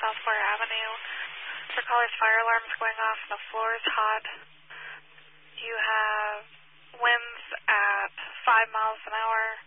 South Florida Avenue. Your caller's fire alarm is going off and the floor is hot. You have winds at 5 miles an hour.